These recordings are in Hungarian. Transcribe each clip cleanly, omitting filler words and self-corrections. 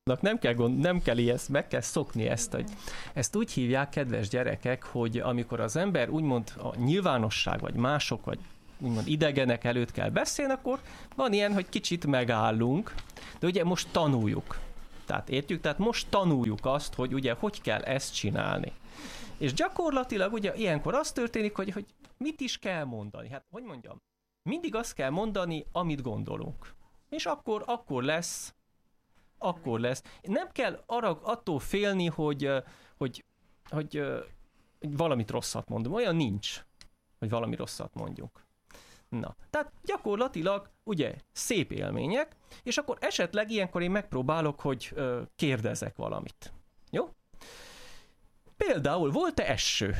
nem kell ezt, meg kell szokni ezt. Ezt úgy hívják, kedves gyerekek, hogy amikor az ember úgymond a nyilvánosság, vagy mások, vagy úgymond idegenek előtt kell beszélni, akkor van ilyen, hogy kicsit megállunk, de ugye most tanuljuk. Tehát értjük? Tehát most tanuljuk azt, hogy ugye hogy kell ezt csinálni. És gyakorlatilag ugye ilyenkor az történik, hogy mit is kell mondani. Hát, hogy mondjam, mindig azt kell mondani, amit gondolunk. És akkor lesz. Nem kell attól félni, hogy valamit rosszat mondom. Olyan nincs, hogy valami rosszat mondjuk. Na, tehát gyakorlatilag ugye szép élmények, és akkor esetleg ilyenkor én megpróbálok, hogy kérdezek valamit. Jó? Például volt-e eső?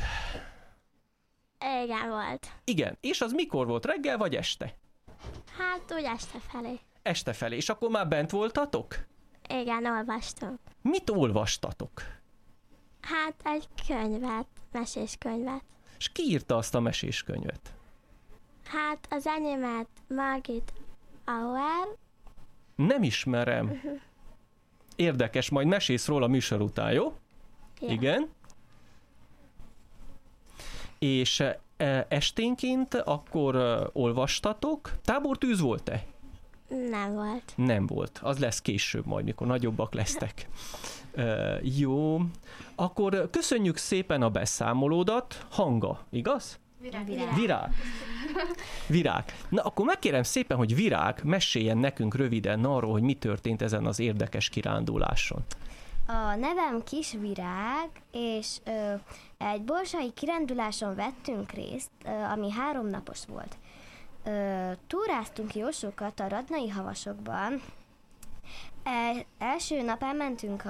Igen, volt. Igen, és az mikor volt, reggel vagy este? Hát úgy este felé. Este felé, és akkor már bent voltatok? Igen, olvastunk. Mit olvastatok? Hát egy könyvet, meséskönyvet. És ki írta azt a meséskönyvet? Hát az enyémet Margit Auer. Nem ismerem. Érdekes, majd mesélsz róla a műsor után, jó? Ja. Igen. És esténként akkor olvastatok. Tábortűz volt-e? Nem volt. Nem volt. Az lesz később majd, mikor nagyobbak lesztek. Jó. Akkor köszönjük szépen a beszámolódat. Hanga, igaz? Virág. Na, akkor megkérem szépen, hogy Virág meséljen nekünk röviden arról, hogy mi történt ezen az érdekes kiránduláson. A nevem Kis Virág, és egy borsai kiránduláson vettünk részt, ami 3 napos volt. Túráztunk jósokat a Radnai havasokban. Első nap elmentünk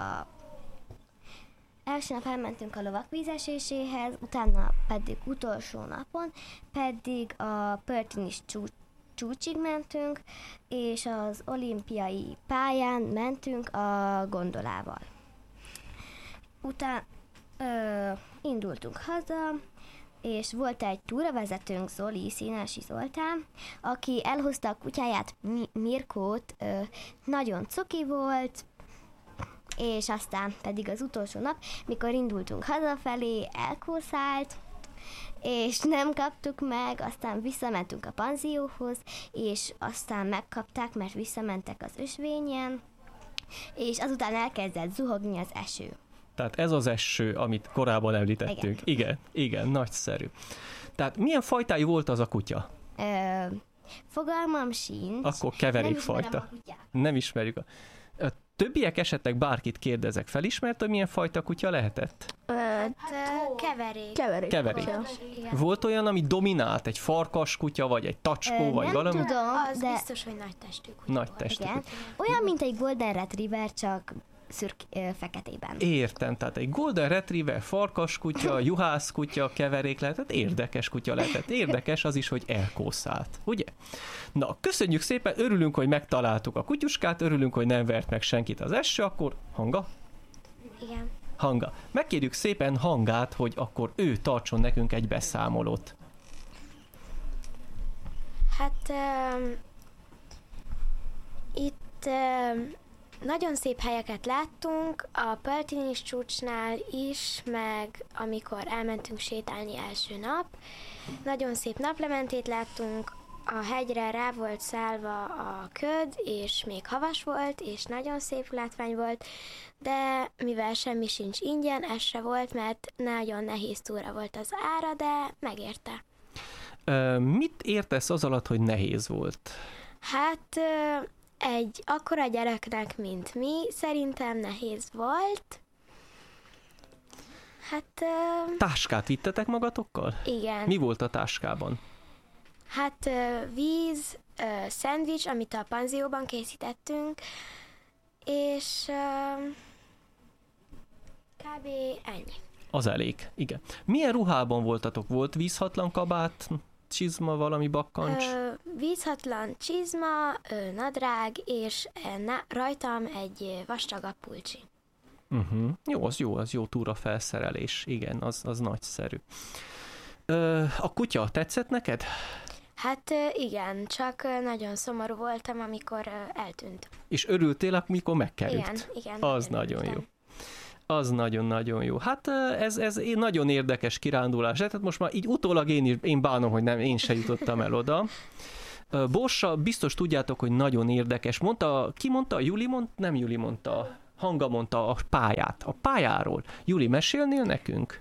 a lovak vízeséséhez, utána pedig utolsó napon pedig a Pörtinis csúcsig mentünk, és az olimpiai pályán mentünk a gondolával. Utána indultunk haza, és volt egy túravezetőnk, Zoli, Színási Zoltán, aki elhozta a kutyáját, Mirkót, nagyon cuki volt, és aztán pedig az utolsó nap, mikor indultunk hazafelé, elkószált, és nem kaptuk meg, aztán visszamentünk a panzióhoz, és aztán megkapták, mert visszamentek az ösvényen, és azután elkezdett zuhogni az eső. Tehát ez az eső, amit korábban említettünk. Igen, nagyszerű. Tehát milyen fajtájú volt az a kutya? Fogalmam sincs. Akkor keverék fajta. Nem ismerjük. A többiek esetleg bárkit kérdezek, felismert, hogy milyen fajta kutya lehetett? Keverék. Volt olyan, ami dominált, egy farkas kutya, vagy egy tacskó, vagy valami? Nem tudom, de biztos, hogy nagy testű kutya. Nagy testű kutya. Olyan, mint egy Golden Retriever, csak feketében. Értem, tehát egy Golden Retriever, farkaskutya, juhászkutya, keverék lehetett, érdekes kutya lehetett. Érdekes az is, hogy elkószált, ugye? Na, köszönjük szépen, örülünk, hogy megtaláltuk a kutyuskát, örülünk, hogy nem vert meg senkit az eső, akkor Hanga? Igen. Hanga. Megkérjük szépen Hangát, hogy akkor ő tartson nekünk egy beszámolót. Hát itt nagyon szép helyeket láttunk, a Pörtinis csúcsnál is, meg amikor elmentünk sétálni első nap. Nagyon szép naplementét láttunk, a hegyre rá volt szállva a köd, és még havas volt, és nagyon szép látvány volt, de mivel semmi sincs ingyen, ez se volt, mert nagyon nehéz túra volt az ára, de megérte. Mit értesz az alatt, hogy nehéz volt? Hát egy akkora gyereknek, mint mi, szerintem nehéz volt. Hát... Táskát vittetek magatokkal? Igen. Mi volt a táskában? Hát víz, szendvics, amit a panzióban készítettünk, és kb. Ennyi. Az elég, igen. Milyen ruhában voltatok? Volt vízhatlan kabát, csizma, valami bakkancs? Vízhatlan csizma, nadrág, és rajtam egy vastagabb pulcsi. Jó, az jó túra felszerelés. Igen, az nagyszerű. A kutya tetszett neked? Hát igen, csak nagyon szomorú voltam, amikor eltűnt. És örültél, amikor megkerült? Igen. Az nagyon jó. Az nagyon-nagyon jó. Hát ez nagyon érdekes kirándulás. Tehát most már így utólag én bánom, hogy én se jutottam el oda. Borsa, biztos tudjátok, hogy nagyon érdekes. Ki mondta? Nem Juli mondta. Hanga mondta a pályát. A pályáról. Juli, mesélnél nekünk?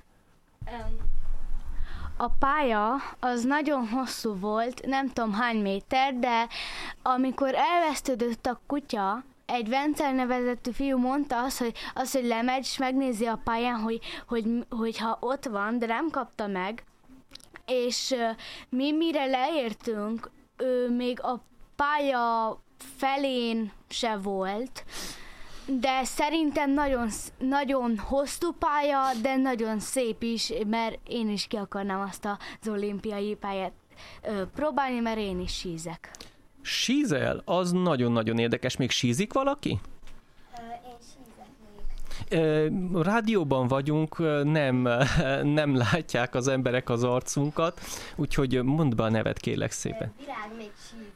A pálya az nagyon hosszú volt, nem tudom hány méter, de amikor elvesztődött a kutya, egy Vencel nevezetű fiú mondta hogy lemegy és megnézi a pályán, hogy ha ott van, de nem kapta meg, és mi mire leértünk, ő még a pálya felén se volt, de szerintem nagyon, nagyon hosszú pálya, de nagyon szép is, mert én is ki akarnám azt az olimpiai pályát próbálni, mert én is sízek. Sízel? Az nagyon-nagyon érdekes. Még sízik valaki? Én sízek még. Rádióban vagyunk, nem látják az emberek az arcunkat, úgyhogy mondd be a nevet, kérlek szépen. Virág még sízik.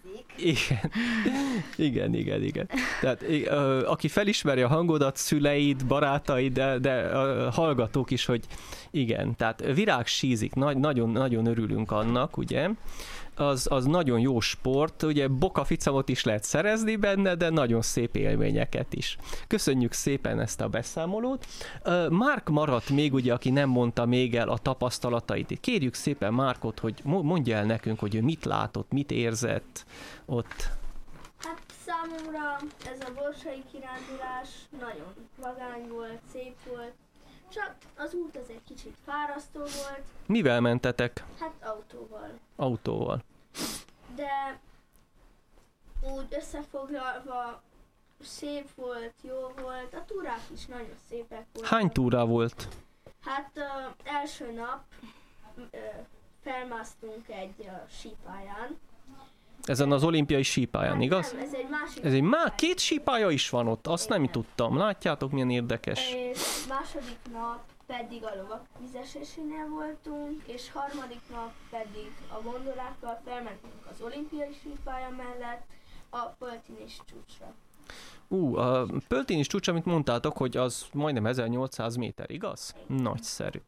Igen. Tehát aki felismeri a hangodat, szüleid, barátaid, de a hallgatók is, hogy igen, tehát Virág sízik, nagyon örülünk annak, ugye? Az nagyon jó sport, ugye bokaficamot is lehet szerezni benne, de nagyon szép élményeket is. Köszönjük szépen ezt a beszámolót. Márk maradt még, ugye, aki nem mondta még el a tapasztalatait. Kérjük szépen Márkot, hogy mondja el nekünk, hogy ő mit látott, mit érzett ott. Hát számomra ez a borsai kirándulás nagyon vagány volt, szép volt, csak az út az egy kicsit fárasztó volt. Mivel mentetek? Hát autóval. Autóval. De úgy összefoglalva szép volt, jó volt, a túrák is nagyon szépek voltak. Hány túrá volt? Hát első nap felmásztunk egy sípályán. Ezen az olimpiai sípályán, Hát igaz? Nem, ez egy másik. Ez két sípálya is van ott, azt nem tudtam. Látjátok, milyen érdekes. És második nap pedig a lovakvizesésénél voltunk, és harmadik nap pedig a gondolákkal felmentünk az olimpiai sípálya mellett a Pöltinis csúcsra. A Pöltinis csúcs, amit mondtátok, hogy az majdnem 1800 méter, igaz? Nagyszerű.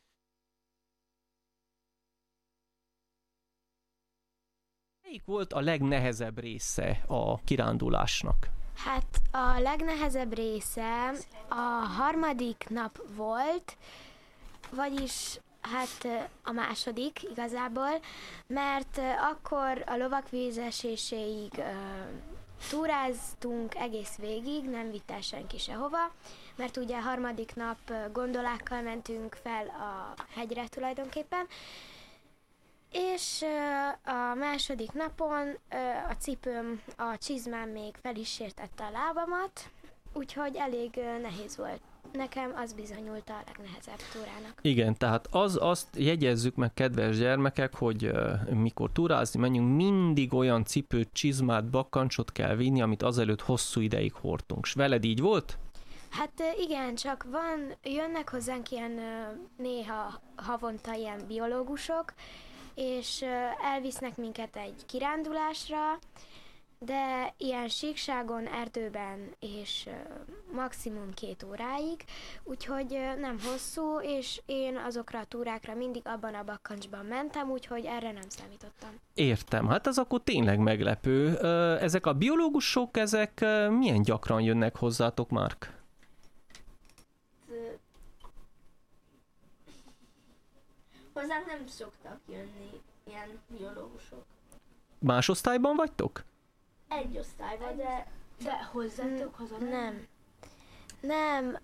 Melyik volt a legnehezebb része a kirándulásnak? Hát a legnehezebb része a harmadik nap volt, vagyis hát a második igazából, mert akkor a lovakvízeséséig túráztunk egész végig, nem vitt el senki sehova, mert ugye a harmadik nap gondolákkal mentünk fel a hegyre tulajdonképpen, és a második napon a cipőm, a csizmám még fel is sértette a lábamat, úgyhogy elég nehéz volt. Nekem az bizonyult a legnehezebb túrának. Igen, tehát azt jegyezzük meg, kedves gyermekek, hogy mikor túrázni menjünk, mindig olyan cipőt, csizmát, bakkancsot kell vinni, amit azelőtt hosszú ideig hordtunk. S veled így volt? Hát igen, csak jönnek hozzánk ilyen néha havonta ilyen biológusok, és elvisznek minket egy kirándulásra, de ilyen síkságon, erdőben és maximum 2 óráig, úgyhogy nem hosszú, és én azokra a túrákra mindig abban a bakkancsban mentem, úgyhogy erre nem számítottam. Értem, hát ez akkor tényleg meglepő. Ezek a biológusok, ezek milyen gyakran jönnek hozzátok, Márk? Hozzánk nem szoktak jönni ilyen biológusok. Más osztályban vagytok? Egy osztályban, de hozzátok haza? Nem,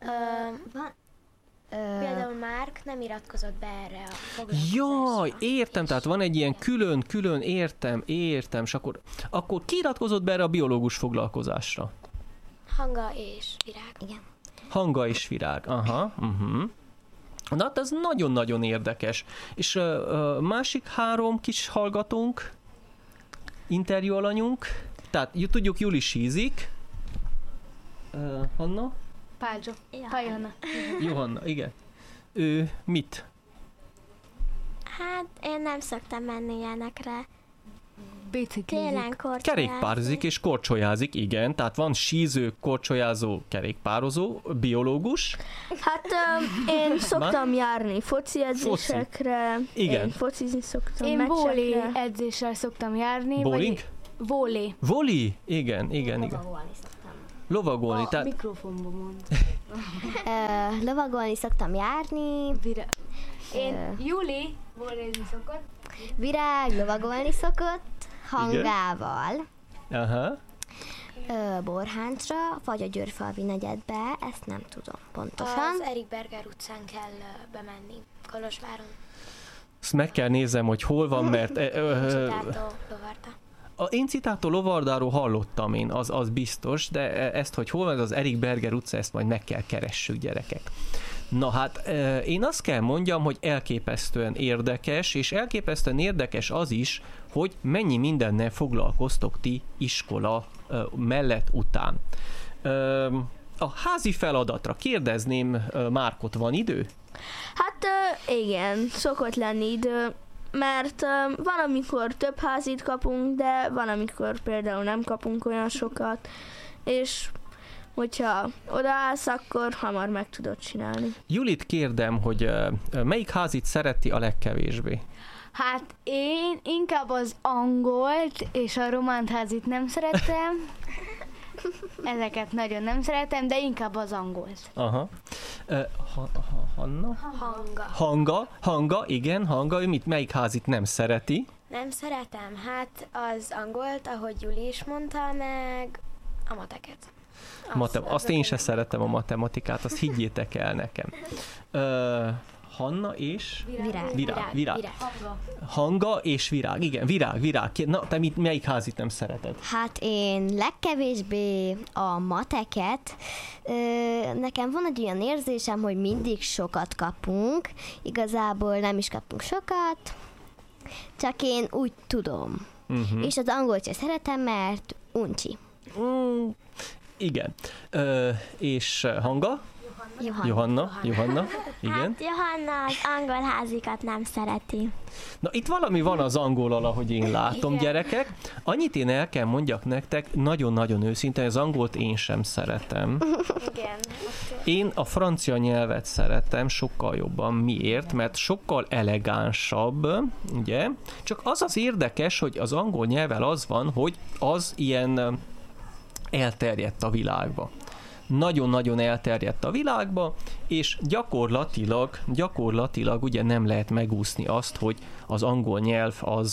például Márk nem iratkozott be erre a foglalkozásra. Jaj, értem, tehát van egy ilyen külön, értem, és akkor ki iratkozott be erre a biológus foglalkozásra? Hanga és Virág. Igen. Hanga és Virág, aha, Na, hát ez nagyon-nagyon érdekes. És másik 3 kis hallgatónk, interjú alanyunk, tehát tudjuk, Juli sízik. Hanna? Pálzsó. Pályanna. Johanna, igen. Ő mit? Hát én nem szoktam menni ilyenekre. Biciklizik. Télen korcsolyázni. Kerékpározik és korcsolyázik, igen. Tehát van síző, korcsolyázó, kerékpározó, biológus. Hát én szoktam járni foci edzésekre. Igen. Én focizni szoktam Én vólé meccsekre. edzésre szoktam járni. Bowling? Vólé. Voli? Igen. Lovagolni. Tehát Mikrofonba mond. Lovagolni szoktam járni. Én Júli volézni szokott. Virág lovagolni szokott hangával. aha. Borháncra, vagy a Győrfalvi negyedbe, ezt nem tudom pontosan. Az Erik Berger utcán kell bemenni, Kolozsváron. Azt meg kell nézem, hogy hol van, mert Citátó Lovarda. a incitátó lovardáról hallottam én, az biztos, de ezt, hogy hol van, ez az Erik Berger utca, ezt majd meg kell keressük, gyerekek. Na hát, én azt kell mondjam, hogy elképesztően érdekes, és elképesztően érdekes az is, hogy mennyi mindennel foglalkoztok ti iskola mellett után. A házi feladatra kérdezném Márkot, van idő? Hát igen, szokott lenni idő, mert van, amikor több házit kapunk, de van, amikor például nem kapunk olyan sokat, és hogyha odaállsz, akkor hamar meg tudod csinálni. Julit kérdem, hogy melyik házit szereti a legkevésbé? Hát én inkább az angolt és a románt házit nem szeretem. Ezeket nagyon nem szeretem, de inkább az angolt. Aha. Hanna? Hanga, igen, Hanga. Ő melyik házit nem szereti? Nem szeretem, hát az angolt, ahogy Juli is mondta, meg a mateket. Azt én sem szeretem a matematikát, azt higgyétek el nekem. Hanna és? Virág. Hanga és Virág. Igen, Virág. Na, te melyik házit nem szereted? Hát én legkevésbé a mateket. Nekem van egy olyan érzésem, hogy mindig sokat kapunk. Igazából nem is kapunk sokat, csak én úgy tudom. Uh-huh. És az angolt sem szeretem, mert uncsi. Igen. És Hanga? Johanna, igen. Hát Johanna az angol házikat nem szereti. Na itt valami van az angolal, ahogy én látom, gyerekek. Annyit én el kell mondjak nektek, nagyon-nagyon őszintén, az angolt én sem szeretem. Igen. Én a francia nyelvet szeretem sokkal jobban. Miért? Mert sokkal elegánsabb, ugye? Csak az az érdekes, hogy az angol nyelvvel az van, hogy az ilyen elterjedt a világba. Nagyon-nagyon elterjedt a világba, és gyakorlatilag ugye nem lehet megúszni azt, hogy az angol nyelv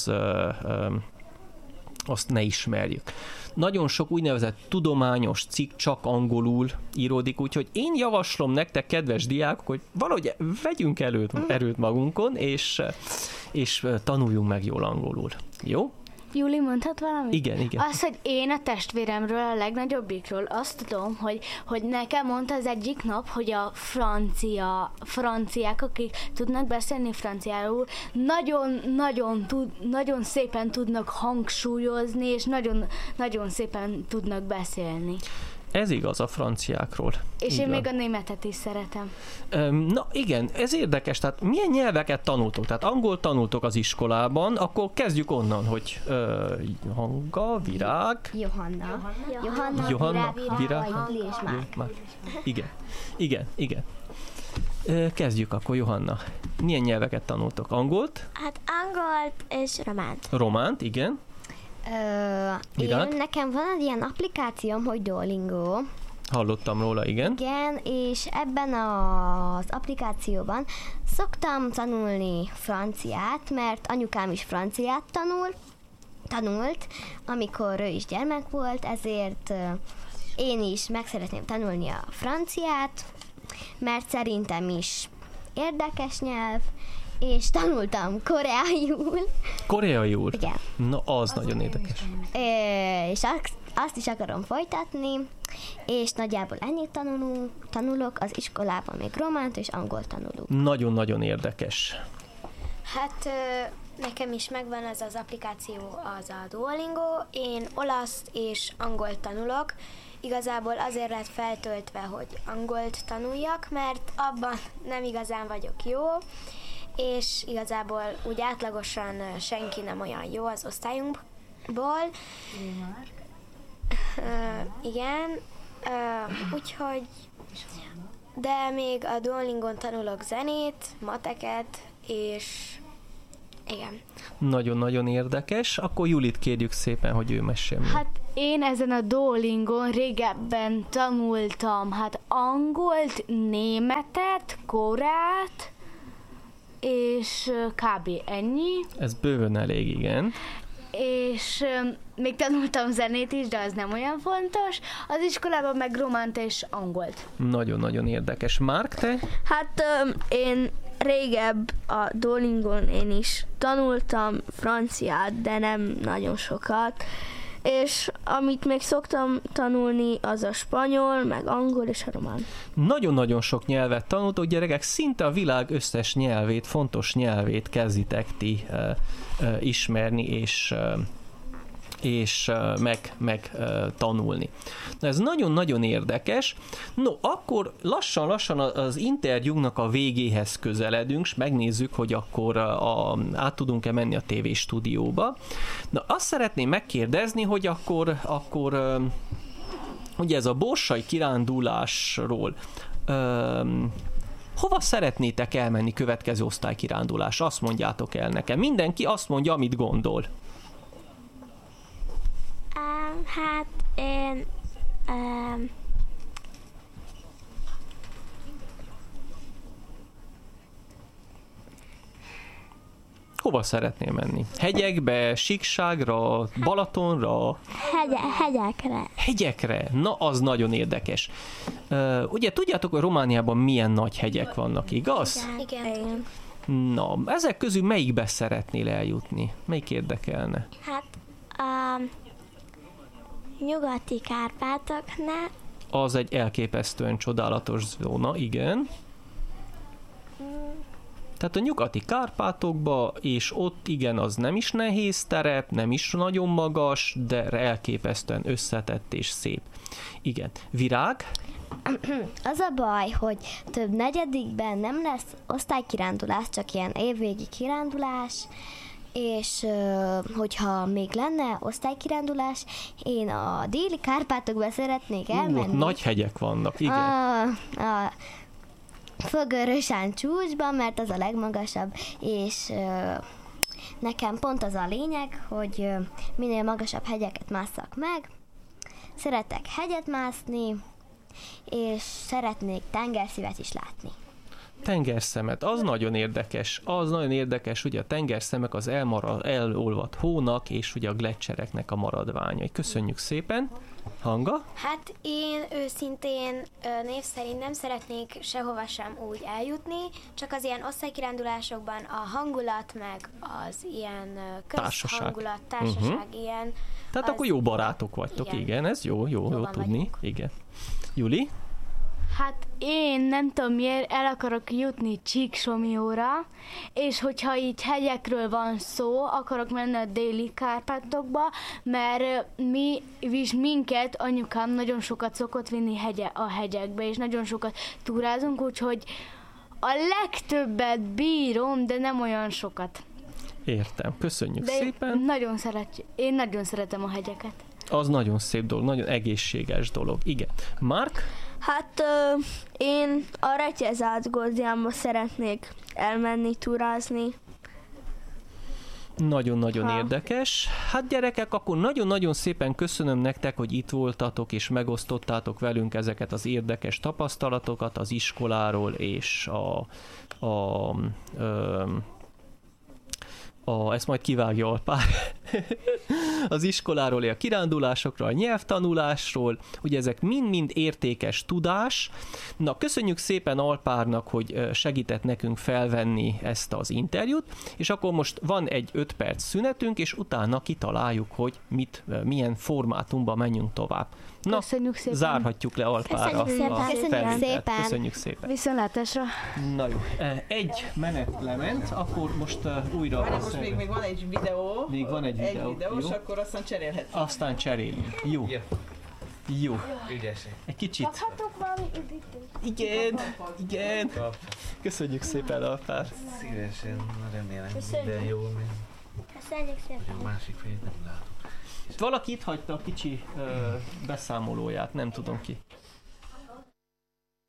azt ne ismerjük. Nagyon sok úgynevezett tudományos cikk csak angolul íródik, úgyhogy én javaslom nektek, kedves diákok, hogy valahogy vegyünk erőt magunkon, és tanuljunk meg jól angolul. Jó? Júli, mondhat valamit? Igen. Az, hogy én a testvéremről, a legnagyobbikról azt tudom, hogy nekem mondta az egyik nap, hogy a franciák, akik tudnak beszélni franciául, nagyon szépen tudnak hangsúlyozni, és nagyon szépen tudnak beszélni. Ez igaz a franciákról. És én még a németet is szeretem. Na igen, ez érdekes. Tehát milyen nyelveket tanultok? Tehát angol tanultok az iskolában, akkor kezdjük onnan, hogy Hanga, Virág, Johanna, Virág, és Márk. Igen. Kezdjük akkor, Johanna. Milyen nyelveket tanultok? Angolt? Hát angolt és románt. Románt, igen. Nekem van egy ilyen applikációm, hogy Duolingo. Hallottam róla, igen. Igen, és ebben az applikációban szoktam tanulni franciát, mert anyukám is franciát tanult, amikor ő is gyermek volt, ezért én is meg szeretném tanulni a franciát, mert szerintem is érdekes nyelv, és tanultam koreaiul. Koreaiul? Igen. Na, az nagyon érdekes. És azt is akarom folytatni, és nagyjából ennyit tanulok az iskolában, még románt és angol tanulunk. Nagyon-nagyon érdekes. Hát nekem is megvan ez az applikáció, az a Duolingo. Én olaszt és angolt tanulok. Igazából azért lett feltöltve, hogy angolt tanuljak, mert abban nem igazán vagyok jó, és igazából úgy átlagosan senki nem olyan jó az osztályunkban, Igen, úgyhogy, de még a Duolingon tanulok zenét, mateket, és igen. Nagyon-nagyon érdekes. Akkor Julit kérjük szépen, hogy ő meséljen. Hát én ezen a Duolingon régebben tanultam angolt, németet, korát, és kb. Ennyi. Ez bőven elég, igen. És még tanultam zenét is, de az nem olyan fontos. Az iskolában meg románt és angolt. Nagyon-nagyon érdekes. Márk, te? Hát én régebb a Duolingon én is tanultam franciát, de nem nagyon sokat. És amit még szoktam tanulni, az a spanyol, meg angol és a román. Nagyon-nagyon sok nyelvet tanultok, gyerekek, szinte a világ összes nyelvét, fontos nyelvét kezditek ti ismerni és meg tanulni. Na, ez nagyon-nagyon érdekes. No, akkor lassan-lassan az interjúnknak a végéhez közeledünk, és megnézzük, hogy akkor át tudunk-e menni a TV stúdióba. Na, azt szeretném megkérdezni, hogy akkor ugye ez a borsai kirándulásról hova szeretnétek elmenni következő osztálykirándulás? Azt mondjátok el nekem. Mindenki azt mondja, amit gondol. Hát én Hova szeretnél menni? Hegyekbe, síkságra, Balatonra? Hegyekre. Hegyekre? Na, az nagyon érdekes. Ugye tudjátok, hogy Romániában milyen nagy hegyek vannak, igaz? Igen. Na, ezek közül melyikbe szeretnél eljutni? Melyik érdekelne? Hát a nyugati Kárpátoknál. Az egy elképesztően csodálatos zóna, igen. Tehát a nyugati Kárpátokba, és ott igen, az nem is nehéz terep, nem is nagyon magas, de elképesztően összetett és szép. Igen. Virág? Az a baj, hogy több negyedikben nem lesz osztálykirándulás, csak ilyen évvégi kirándulás, és hogyha még lenne osztálykirándulás, én a déli Kárpátokba szeretnék elmenni. Ott nagy hegyek vannak, igen. A Fögörösán csúcsban, mert az a legmagasabb, és nekem pont az a lényeg, hogy minél magasabb hegyeket másszak meg. Szeretek hegyet mászni, és szeretnék tengerszívet is látni. Tengerszemet, az nagyon érdekes, ugye a tengerszemek az elolvadt hónak, és ugye a gleccsereknek a maradványai. Köszönjük szépen. Hanga? Hát én őszintén név szerint nem szeretnék sehova sem úgy eljutni, csak az ilyen osztálykirándulásokban a hangulat, meg az ilyen közhangulat, társaság, ilyen. Tehát akkor jó barátok vagytok, igen, ez jó tudni. Vagyunk. Igen. Juli? Hát én nem tudom miért el akarok jutni Csíksomlyóra, és hogyha így hegyekről van szó, akarok menni a déli Kárpátokba, mert minket anyukám nagyon sokat szokott vinni a hegyekbe, és nagyon sokat túrázunk, úgyhogy a legtöbbet bírom, de nem olyan sokat. Értem, köszönjük de szépen. Én nagyon szeretem a hegyeket. Az nagyon szép dolog, nagyon egészséges dolog. Igen. Mark? Hát én a Retyezát-Gordiánba szeretnék elmenni túrázni. Nagyon-nagyon érdekes. Hát gyerekek, akkor nagyon-nagyon szépen köszönöm nektek, hogy itt voltatok és megosztottátok velünk ezeket az érdekes tapasztalatokat az iskoláról és ezt majd kivágja Alpár, az iskoláról, a kirándulásokról, a nyelvtanulásról, ugye ezek mind-mind értékes tudás. Na, köszönjük szépen Alpárnak, hogy segített nekünk felvenni ezt az interjút, és akkor most van egy 5 perc szünetünk, és utána kitaláljuk, hogy milyen formátumban menjünk tovább. Na, köszönjük szépen. Zárhatjuk le Alpárra. Köszönjük szépen. Viszontlátásra. Na jó, egy menet lement, akkor most újra... Most még van egy videó. Még van egy videó. Egy videós, akkor aztán cserélhetünk. Aztán cserélünk. Jó. Jó. Ügyesek. Egy kicsit. Kaphatok valami üdítőt? Igen. Köszönjük szépen, Alpár. Szívesen, remélem minden jól megy. Köszönjük szépen. A másik fejét nem látom. Valaki itt hagyta a kicsi beszámolóját, nem tudom ki.